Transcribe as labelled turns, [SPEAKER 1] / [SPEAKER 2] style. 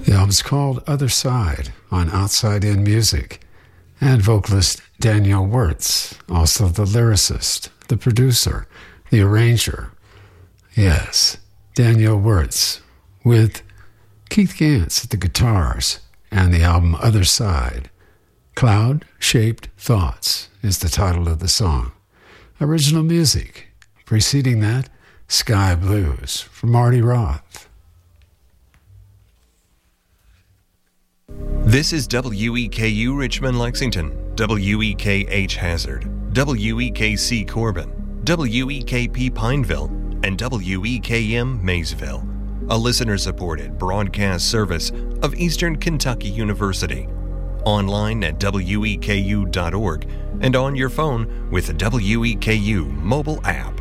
[SPEAKER 1] The album's called Other Side on Outside In Music, and vocalist Danielle Wirtz, also the lyricist, the producer, the arranger. Yes, Danielle Wirtz, with Keith Gantz at the guitars, and the album Other Side. Cloud-Shaped Thoughts is the title of the song. Original music. Preceding that, Sky Blues from Marty Roth.
[SPEAKER 2] This is WEKU Richmond Lexington, WEKH Hazard, WEKC Corbin, WEKP Pineville, and WEKM Maysville, a listener-supported broadcast service of Eastern Kentucky University. Online at weku.org and on your phone with the WEKU mobile app.